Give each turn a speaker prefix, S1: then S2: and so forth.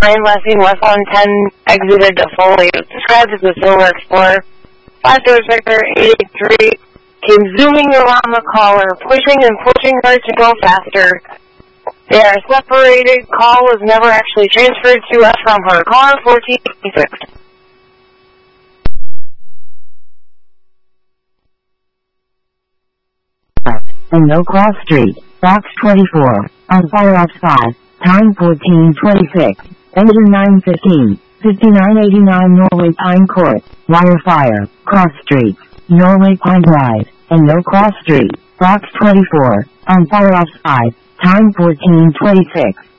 S1: last seen West 110 exited a Foley. It was described as a Silver Explorer. 5 Door Sector 883 came zooming around the caller, pushing and pushing her to go faster. They are separated. Call was never actually transferred to us from her. Caller 1486.
S2: And No Cross Street, Box 24, on Fire Ops 5, time 1426, engine 915, 5989 Norway Pine Court, Wire Fire, Cross Street, Norway Pine Drive, and No Cross Street, Box 24, on Fire Ops 5, time 1426.